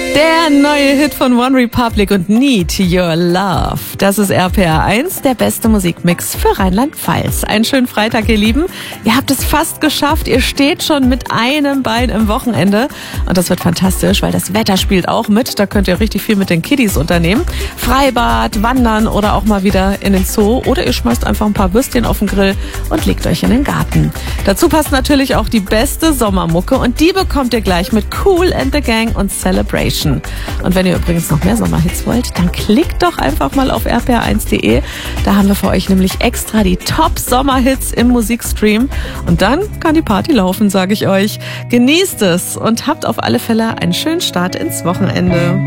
Der neue Hit von One Republic und Need Your Love. Das ist RPR 1, der beste Musikmix für Rheinland-Pfalz. Einen schönen Freitag, ihr Lieben. Ihr habt es fast geschafft. Ihr steht schon mit einem Bein im Wochenende. Und das wird fantastisch, weil das Wetter spielt auch mit. Da könnt ihr richtig viel mit den Kiddies unternehmen. Freibad, wandern oder auch mal wieder in den Zoo. Oder ihr schmeißt einfach ein paar Würstchen auf den Grill und legt euch in den Garten. Dazu passt natürlich auch die beste Sommermucke. Und die bekommt ihr gleich mit Kool and the Gang und Celebration. Und wenn ihr übrigens noch mehr Sommerhits wollt, dann klickt doch einfach mal auf rpr1.de. Da haben wir für euch nämlich extra die Top-Sommerhits im Musikstream. Und dann kann die Party laufen, sage ich euch. Genießt es und habt auf alle Fälle einen schönen Start ins Wochenende.